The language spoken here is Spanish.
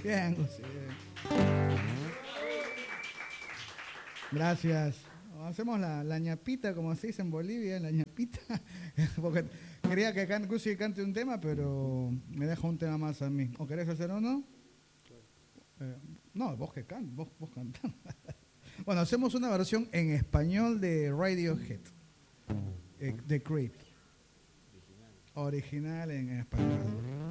Bien, Gusi. Gracias. Hacemos la ñapita, como se dice en Bolivia, la ñapita. Porque quería que Gusi cante un tema, pero me deja un tema más a mí. ¿O querés hacer uno? No, vos que vos cantás. Bueno, hacemos una versión en español de Radiohead, The Creep. Original en español.